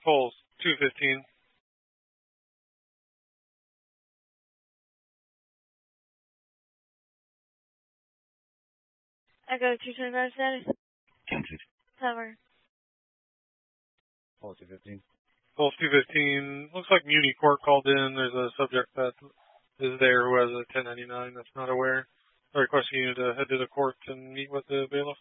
Poles 215. Echo 225 status. 10-6. Tower. Pulse 215. Pulse 215. Looks like Muni Court called in. There's a subject that is there who has a 1099 that's not aware. I request you to head to the court and meet with the bailiff.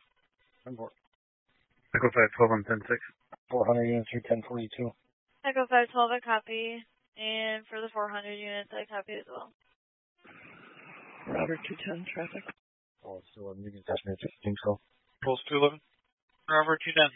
Echo 512 on 10-6. 400 units through 1042. Echo 512, I copy. And for the 400 units, I copy as well. Robert 210, traffic. Pulse 211, Union Station 16, so. Pulse 211. Robert 210.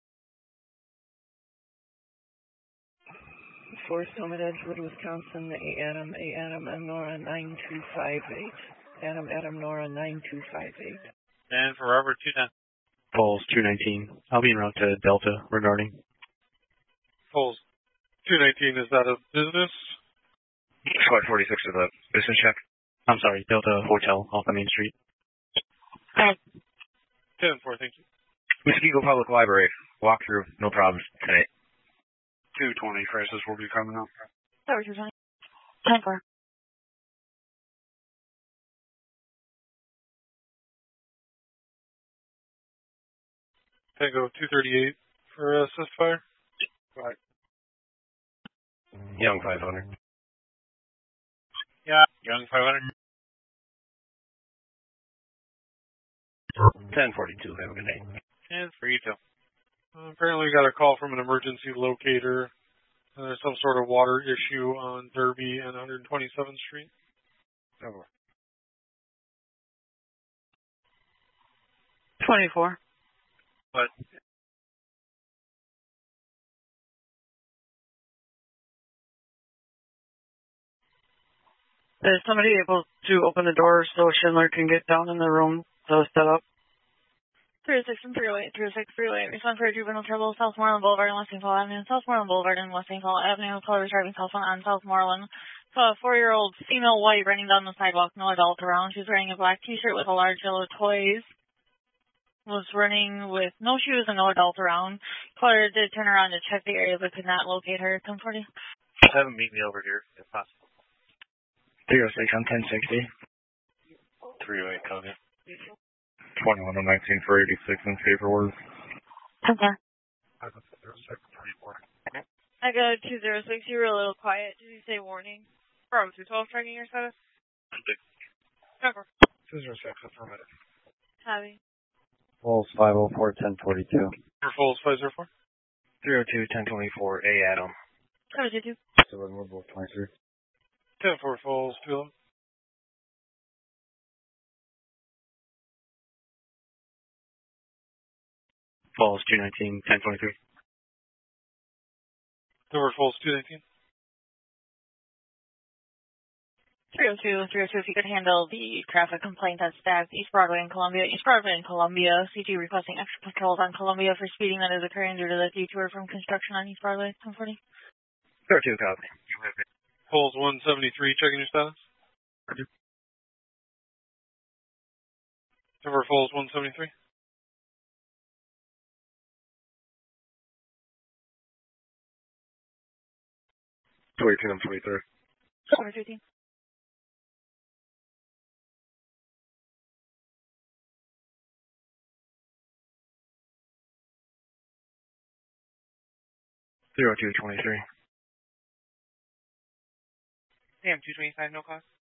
4 Summit, Edgewood, Wisconsin, A. Adam, M. Nora 9258. Adam, Nora 9258. And for Robert 210. Pulse 219. I'll be en route to Delta regarding. Pulse 219, is that a business? Flight 46 is a business check. I'm sorry, Delta Hotel off the Main Street. 10-4, thank you. Muskego Public Library. Walkthrough, no problems tonight. 220, Francis will be coming up. Tower 220. 10-4. Tango 238 for assist fire. Right. Young 500. Yeah, Young 500. 1042, have a good day. And for you too. Apparently we got a call from an emergency locator. There's some sort of water issue on Derby and 127th Street. Over. 24. But Is somebody able to open the door so Schindler can get down in the room to set up? 306 and 308, 306, 308. Respond for a juvenile trouble, Southmoreland Boulevard and West St. Paul Avenue. Southmoreland Boulevard and West St. Paul Avenue. Caller was driving cell phone on Southmoreland. Saw a 4-year-old female white running down the sidewalk, no adult around. She was wearing a black t-shirt with a large yellow toys. Was running with no shoes and no adult around. Caller did turn around to check the area but could not locate her. 1040. have them meet me over here if possible. 306 on 1060. 308, copy. 21 on 19 for 86 in favor was. Okay. I got 206, 34. I go 206. You were a little quiet. Did you say warning? From 212 tracking your status? Cover. 206, affirmative. Copy. Pulse 504, 1042. For Pulse 504. 302, 1024, A. Adam. Cover 22. So we're both 23. 10-4 Pulse 211. Pulse 219, 1023. Over Pulse 219. 302, 302, if you could handle the traffic complaint that's stacked East Broadway and Columbia. East Broadway and Columbia. CG requesting extra patrols on Columbia for speeding that is occurring due to the detour from construction on East Broadway. 1040. 32, copy. Pulse 173, checking your status. Over Pulse 173. 218 and 23. Over 15. 0223. Damn, 225, no cost.